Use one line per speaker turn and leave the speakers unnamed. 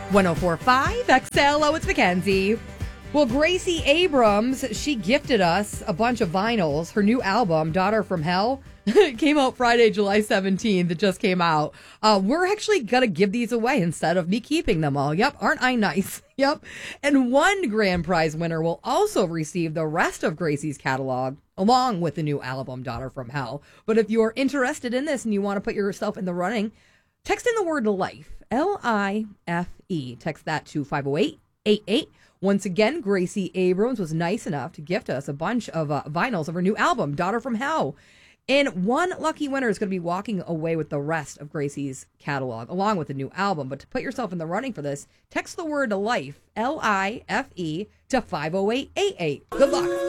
1045 XLO, it's Mackenzie. Well, Gracie Abrams, she gifted us a bunch of vinyls. Her new album, Daughter from Hell, came out Friday, July 17th. It just came out. We're actually going to give these away instead of me keeping them all. Yep, aren't I nice? Yep. And one grand prize winner will also receive the rest of Gracie's catalog, along with the new album, Daughter from Hell. But if you're interested in this and you want to put yourself in the running, text in the word LIFE, L-I-F-E. Text that to 50888. Once again, Gracie Abrams was nice enough to gift us a bunch of vinyls of her new album, Daughter from Hell. And one lucky winner is going to be walking away with the rest of Gracie's catalog, along with the new album. But to put yourself in the running for this, text the word LIFE, L-I-F-E, to 50888. Good luck.